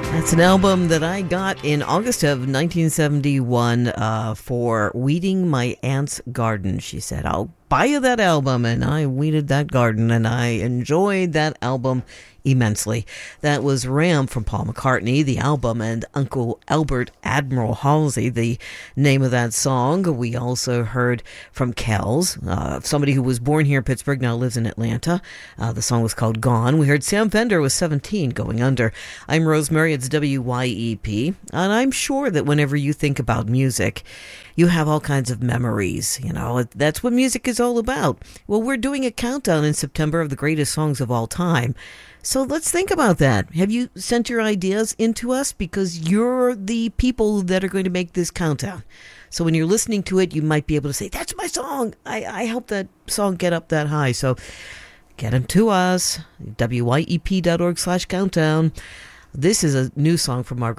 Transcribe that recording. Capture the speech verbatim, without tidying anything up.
That's an album that I got in August of nineteen seventy-one uh, for weeding my aunt's garden. She said, I'll buy you that album, and I weeded that garden, and I enjoyed that album immensely. That was Ram from Paul McCartney, the album, and Uncle Albert Admiral Halsey, the name of that song. We also heard from Kells, uh, somebody who was born here in Pittsburgh, now lives in Atlanta. Uh, the song was called Gone. We heard Sam Fender with seventeen, Going Under. I'm Rosemary, it's W Y E P, and I'm sure that whenever you think about music, you have all kinds of memories. You know, that's what music is all about. Well, we're doing a countdown in September of the greatest songs of all time. So let's think about that. Have you sent your ideas into us? Because you're the people that are going to make this countdown. So when you're listening to it, you might be able to say, that's my song. I, I helped that song get up that high. So get them to us. W Y E P dot org slash countdown. This is a new song from Margaret